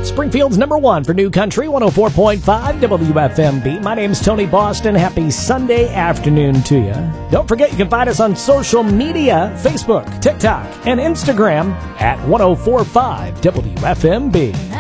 Springfield's number one for New Country, 104.5 WFMB. My name's Tony Boston. Happy Sunday afternoon to you. Don't forget you can find us on social media, Facebook, TikTok, and Instagram at 104.5 WFMB.